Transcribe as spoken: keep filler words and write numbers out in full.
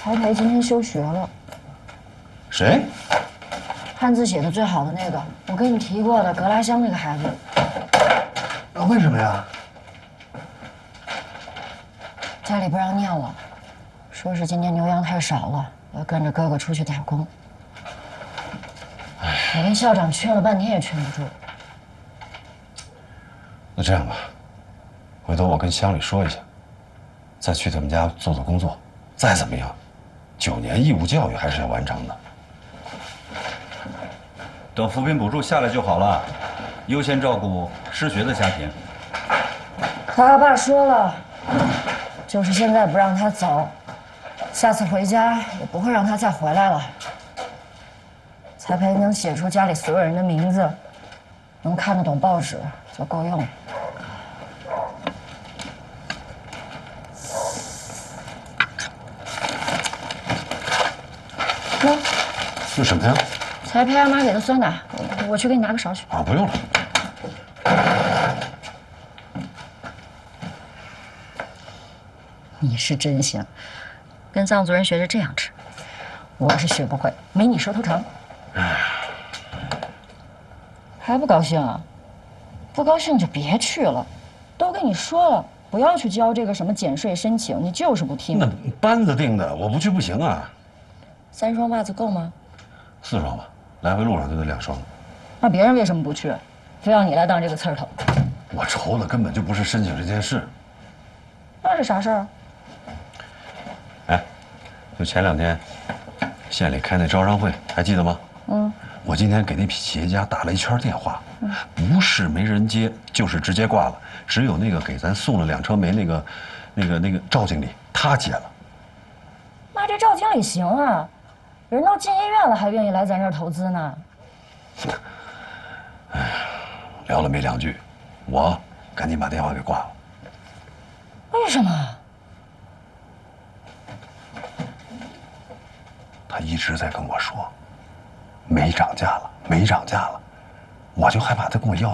才培今天休学了。 谁？ 汉字写的最好的那个，我跟你提过的格拉乡那个孩子。 啊，为什么呀？ 家里不让念了，说是今年牛羊太少了，要跟着哥哥出去打工。我跟校长劝了半天也劝不住。 那这样吧，回头我跟乡里说一下，再去他们家做做工作。再怎么样，九年义务教育还是要完成的。 等扶贫补助下来就好了，优先照顾失学的家庭。 他阿爸说了，就是现在不让他走，下次回家也不会让他再回来了。才培能写出家里所有人的名字，能看得懂报纸就够用了。那是什么呀？ 才培阿妈给的酸奶，我我去给你拿个勺去。 啊，不用了。 你是真行，跟藏族人学着这样吃，我是学不会，没你舌头长。还不高兴啊？不高兴就别去了，都跟你说了，不要去交这个什么减税申请，你就是不听。 那班子定的，我不去不行啊。 三双袜子够吗？ 四双吧，来回路上就得两双。 那别人为什么不去？非要你来当这个刺儿头？ 我愁的根本就不是申请这件事。 那是啥事儿？ 哎，就前两天，县里开那招商会，还记得吗？嗯。我今天给那批企业家打了一圈电话，不是没人接，就是直接挂了。只有那个给咱送了两车煤那个，那个那个赵经理，他接了。 妈，这赵经理行啊，人都进医院了，还愿意来咱这儿投资呢。 哎呀，聊了没两句，我赶紧把电话给挂了。 为什么？ 他一直在跟我说，煤涨价了，煤涨价了，我就害怕他跟我要